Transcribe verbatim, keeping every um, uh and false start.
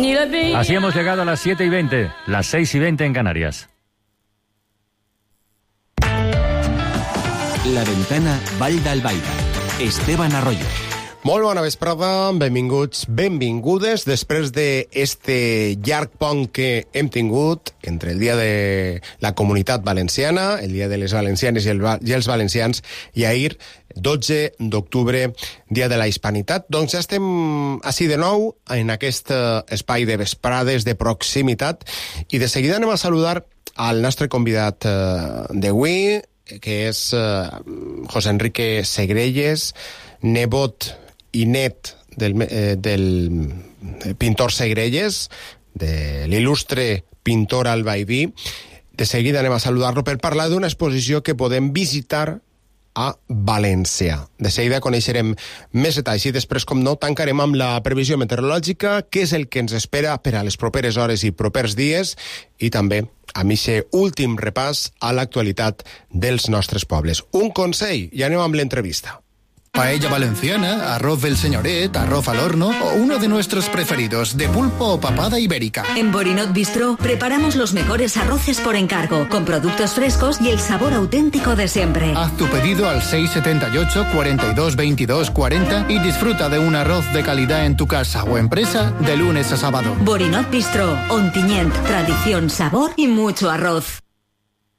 Así hemos llegado a las siete y veinte, las seis y veinte en Canarias. La Ventana, Vall d'Albaida. Esteban Arroyo. Molt bona vesprada, benvinguts, benvingudes. Després d'este llarg pont que hem tingut entre el dia de la Comunitat Valenciana, el dia de les valencianes i, el, i els valencians, i ahir, dotze d'octubre, dia de la Hispanitat, doncs ja estem així de nou en aquest espai de vesprades, de proximitat, i de seguida anem a saludar al nostre convidat d'avui, que és José Enrique Segrelles, nebot i net del, eh, del pintor Segrelles, de l'il·lustre pintor albaidí. De seguida anem a saludar-lo per parlar d'una exposició que podem visitar a València. De seguida coneixerem més detalls i després, com no, tancarem amb la previsió meteorològica, què és el que ens espera per a les properes hores i propers dies, i també amb aquest últim repàs a l'actualitat dels nostres pobles. Un consell, i anem amb l'entrevista. Paella valenciana, arroz del señoret, arroz al horno o uno de nuestros preferidos, de pulpo o papada ibérica. En Borinot Bistro preparamos los mejores arroces por encargo, con productos frescos y el sabor auténtico de siempre. Haz tu pedido al seis siete ocho, cuarenta y dos, veintidós, cuarenta y disfruta de un arroz de calidad en tu casa o empresa de lunes a sábado. Borinot Bistro, Ontinyent, tradición, sabor y mucho arroz.